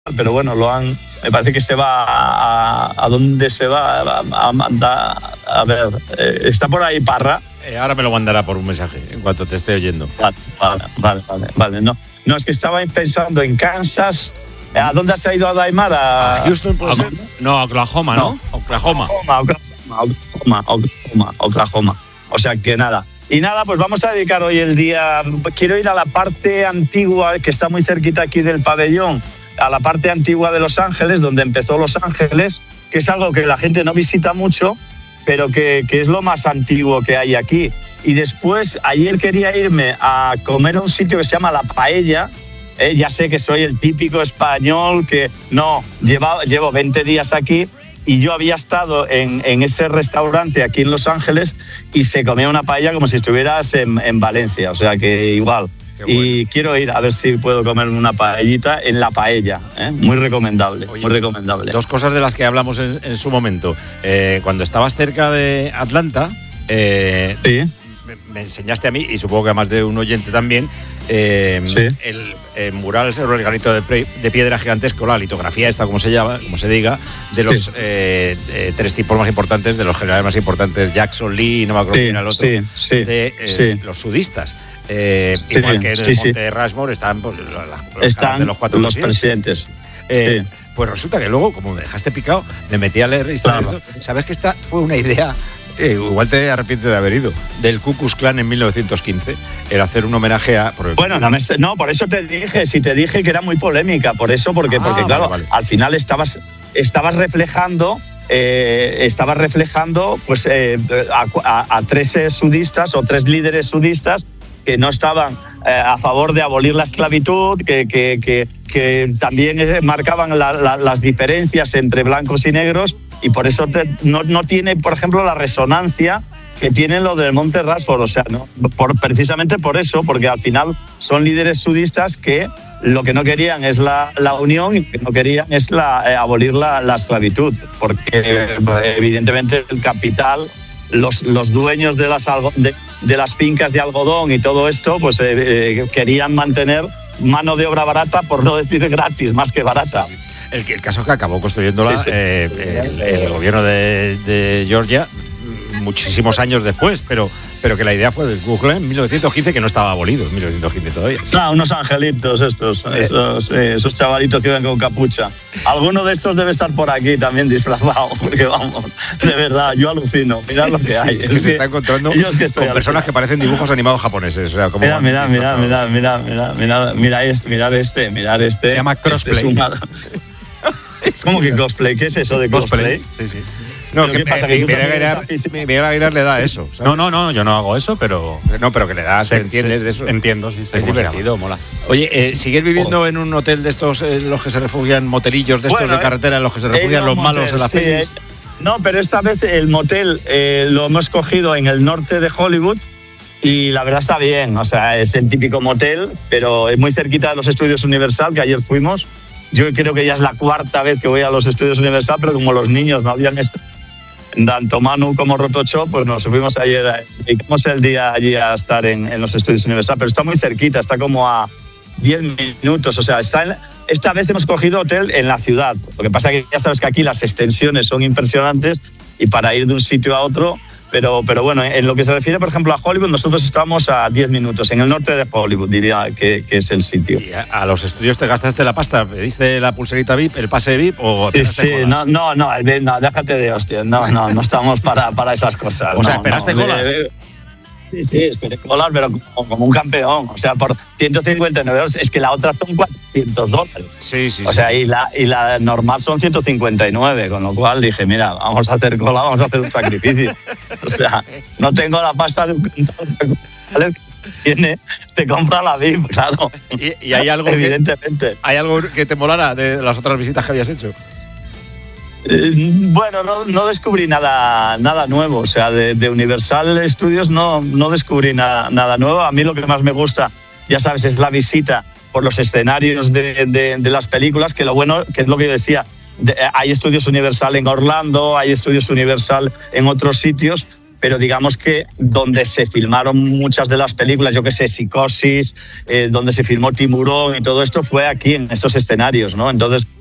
pero bueno, me parece que se va a dónde se va a mandar. A ver, está por ahí Parra. Ahora me lo mandará por un mensaje en cuanto te esté oyendo. Vale. No, es que estaba pensando en Kansas. ¿A dónde se ha ido a Daimar? ¿A Houston, puede ser? No, a Oklahoma, ¿no? Oklahoma. O sea que nada. Y nada, pues vamos a dedicar hoy el día. Quiero ir a la parte antigua, que está muy cerquita aquí del pabellón, a la parte antigua de Los Ángeles, donde empezó Los Ángeles, que es algo que la gente no visita mucho, pero que es lo más antiguo que hay aquí. Y después, ayer quería irme a comer a un sitio que se llama La Paella. Ya sé que soy el típico español que no, llevo 20 días aquí y yo había estado en ese restaurante aquí en Los Ángeles y se comía una paella como si estuvieras en Valencia, o sea que igual. Bueno. Y quiero ir a ver si puedo comer una paellita en La Paella, muy recomendable. Oye, muy recomendable. Dos cosas de las que hablamos en su momento. Cuando estabas cerca de Atlanta, sí. Me enseñaste a mí, y supongo que a más de un oyente también, sí. el mural sobre el granito de piedra gigantesco, la litografía esta, como se diga, de los sí. 3 tipos más importantes, de los generales más importantes, Jackson, Lee, no me acuerdo quién era el otro, de los sudistas. Igual que en el Monte Rushmore están de los 4 presidentes. Pues resulta que luego, como me dejaste picado, me metí a leer historias. Claro. ¿Sabes que esta fue una idea? Igual te arrepientes de haber ido, del Ku Klux Klan en 1915, el hacer un homenaje a... Bueno, no, por eso te dije que era muy polémica, porque claro, vale. Al final estabas reflejando pues a 3 sudistas o 3 líderes sudistas que no estaban a favor de abolir la esclavitud, que también marcaban las diferencias entre blancos y negros, y por eso no tiene, por ejemplo, la resonancia que tiene lo del Monte Rushmore. O sea, ¿no? Precisamente por eso, porque al final son líderes sudistas que lo que no querían es la unión y lo que no querían es abolir la esclavitud, porque evidentemente el capital, los dueños de las fincas de algodón y todo esto, pues querían mantener mano de obra barata, por no decir gratis, más que barata. Sí. El caso que acabó construyéndola el gobierno de Georgia muchísimos años después, pero que la idea fue del Ku Klux Klan en 1915, que no estaba abolido en 1915 todavía. Unos angelitos esos chavalitos que iban con capucha. Alguno de estos debe estar por aquí también disfrazado, porque vamos, de verdad, yo alucino. Mirad lo que hay. Es que se está encontrando con personas que parecen dibujos animados japoneses. O sea, como mira este. Se llama cosplay. ¿Cómo que cosplay? ¿Qué es eso de cosplay? Sí. No, ¿qué pasa? Que Miguel Aguilar le da eso, ¿sabes? No, yo no hago eso, pero... No, pero que le das, ¿entiendes de eso? Entiendo, sí. Es divertido, mola. Oye, ¿sigues viviendo en un hotel de estos en los que se refugian, motelillos de estos de carretera en los que se refugian los malos en las pelis? No, pero esta vez el motel lo hemos cogido en el norte de Hollywood y la verdad está bien. O sea, es el típico motel, pero es muy cerquita de los estudios Universal, que ayer fuimos. Yo creo que ya es la 4ª vez que voy a los estudios Universal, pero como los niños no habían estado, tanto Manu como Rotocho, pues nos fuimos ayer, dedicamos el día allí a estar en los estudios Universal, pero está muy cerquita, está como a 10 minutos, o sea, esta vez hemos cogido hotel en la ciudad. Lo que pasa es que ya sabes que aquí las extensiones son impresionantes y para ir de un sitio a otro, pero bueno, en lo que se refiere, por ejemplo, a Hollywood, nosotros estamos a 10 minutos, en el norte de Hollywood, diría que es el sitio. ¿Y a los estudios te gastaste la pasta? ¿Pediste la pulserita VIP, el pase VIP o te Sí, no, déjate de hostia, no estamos para esas cosas. O sea, ¿esperaste colas? Sí, esperé colas, pero como un campeón. O sea, por 159 euros, es que la otra son $400. Sí. O sea, y la normal son 159, con lo cual dije, mira, vamos a hacer cola, vamos a hacer un sacrificio. O sea, no tengo la pasta de un contador. Te compra la VIP, claro. ¿Y hay algo evidentemente. ¿Hay algo que te molara de las otras visitas que habías hecho? Bueno, no descubrí nada nuevo. O sea, de Universal Studios no descubrí nada nuevo. A mí lo que más me gusta, ya sabes, es la visita por los escenarios de las películas, que lo bueno, que es lo que yo decía, hay estudios Universal en Orlando, hay estudios Universal en otros sitios, pero digamos que donde se filmaron muchas de las películas, yo que sé, Psicosis, donde se filmó Tiburón y todo esto fue aquí en estos escenarios, ¿no? Entonces